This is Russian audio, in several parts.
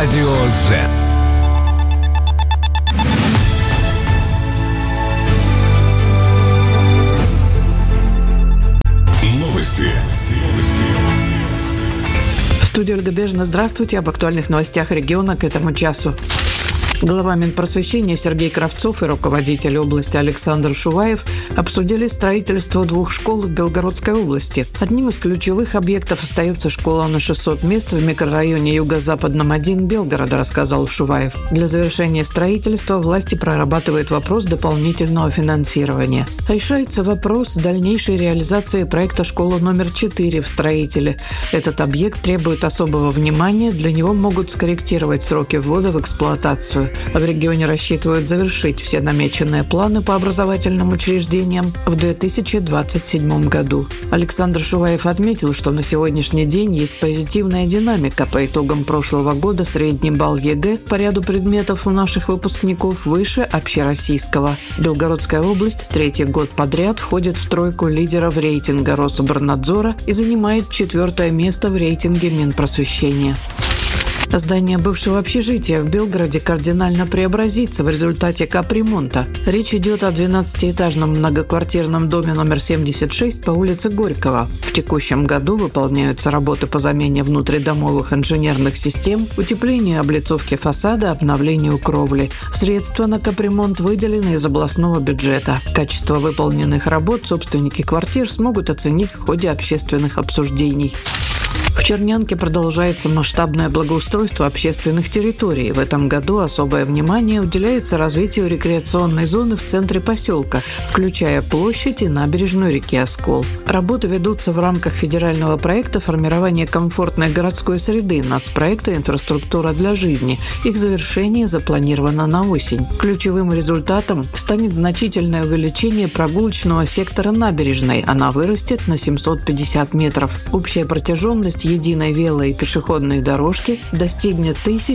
Радио Z. Новости. В студии Ольга Бежина. Здравствуйте. Об актуальных новостях региона к этому часу. Глава Минпросвещения Сергей Кравцов и руководитель области Александр Шуваев обсудили строительство 2 школ в Белгородской области. Одним из ключевых объектов остается школа на 600 мест в микрорайоне Юго-Западном 1 Белгорода, рассказал Шуваев. Для завершения строительства власти прорабатывают вопрос дополнительного финансирования. Решается вопрос дальнейшей реализации проекта школы номер 4 в Строителе. Этот объект требует особого внимания, для него могут скорректировать сроки ввода в эксплуатацию. В регионе рассчитывают завершить все намеченные планы по образовательным учреждениям в 2027 году. Александр Шуваев отметил, что на сегодняшний день есть позитивная динамика. По итогам прошлого года средний балл ЕГЭ по ряду предметов у наших выпускников выше общероссийского. Белгородская область 3-й год подряд входит в тройку лидеров рейтинга Рособорнадзора и занимает 4-е место в рейтинге Минпросвещения. Здание бывшего общежития в Белгороде кардинально преобразится в результате капремонта. Речь идет о 12-этажном многоквартирном доме номер 76 по улице Горького. В текущем году выполняются работы по замене внутридомовых инженерных систем, утеплению облицовки фасада, обновлению кровли. Средства на капремонт выделены из областного бюджета. Качество выполненных работ собственники квартир смогут оценить в ходе общественных обсуждений. В Чернянке продолжается масштабное благоустройство общественных территорий. В этом году особое внимание уделяется развитию рекреационной зоны в центре поселка, включая площадь и набережную реки Оскол. Работы ведутся в рамках федерального проекта формирования комфортной городской среды нацпроекта «Инфраструктура для жизни». Их завершение запланировано на осень. Ключевым результатом станет значительное увеличение прогулочного сектора набережной. Она вырастет на 750 метров. Общая протяженность единой вело- и пешеходной дорожки достигнет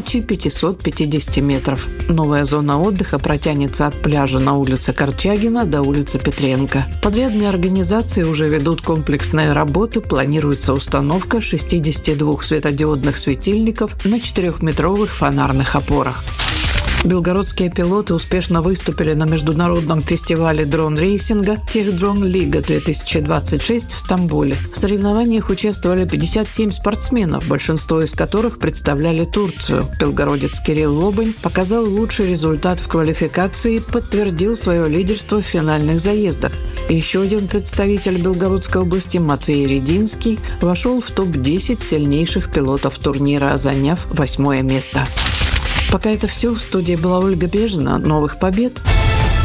1550 метров. Новая зона отдыха протянется от пляжа на улице Корчагина до улицы Петренко. Подрядные организации уже ведут комплексные работы, планируется установка 62 светодиодных светильников на 4-метровых фонарных опорах. Белгородские пилоты успешно выступили на международном фестивале дрон-рейсинга «Техдрон-лига-2026» в Стамбуле. В соревнованиях участвовали 57 спортсменов, большинство из которых представляли Турцию. Белгородец Кирилл Лобань показал лучший результат в квалификации и подтвердил свое лидерство в финальных заездах. Еще один представитель Белгородской области, Матвей Рединский, вошел в топ-10 сильнейших пилотов турнира, заняв 8-е место. Пока это все. В студии была Ольга Бежина. Новых побед!